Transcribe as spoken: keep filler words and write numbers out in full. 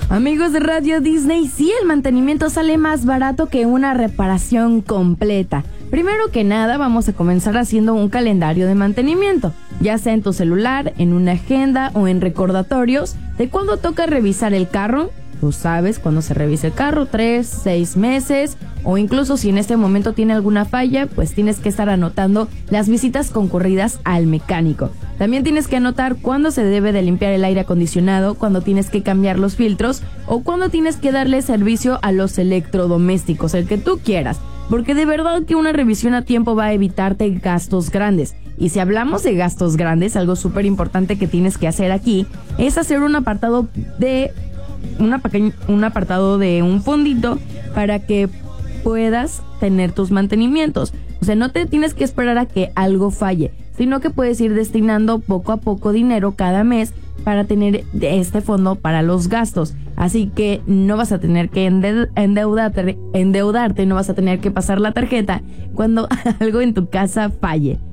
Amigos de Radio Disney, sí, el mantenimiento sale más barato que una reparación completa. Primero que nada, vamos a comenzar haciendo un calendario de mantenimiento, ya sea en tu celular, en una agenda o en recordatorios de cuándo toca revisar el carro. Tú sabes cuándo se revisa el carro, tres, seis meses, o incluso si en este momento tiene alguna falla, pues tienes que estar anotando las visitas concurridas al mecánico. También tienes que anotar cuándo se debe de limpiar el aire acondicionado, cuándo tienes que cambiar los filtros o cuándo tienes que darle servicio a los electrodomésticos, el que tú quieras. Porque de verdad que una revisión a tiempo va a evitarte gastos grandes. Y si hablamos de gastos grandes, algo súper importante que tienes que hacer aquí es hacer un apartado de una pequeña, un apartado de un fondito para que puedas tener tus mantenimientos. O sea, no te tienes que esperar a que algo falle, sino que puedes ir destinando poco a poco dinero cada mes para tener este fondo para los gastos. Así que no vas a tener que endeudarte, endeudarte, no vas a tener que pasar la tarjeta cuando algo en tu casa falle.